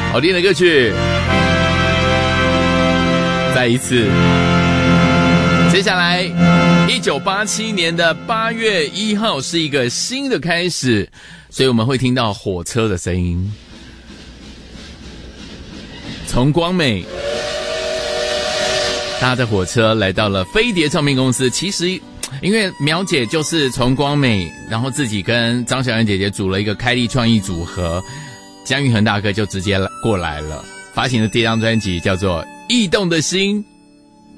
好听的歌曲，再一次。接下来1987年的8月1号是一个新的开始，所以我们会听到火车的声音，从光美搭着火车来到了飞碟唱片公司。其实因为苗姐就是从光美，然后自己跟张小燕姐姐组了一个开立创意组合，姜育恒大哥就直接过来了，发行的第一张专辑叫做《异动的心》。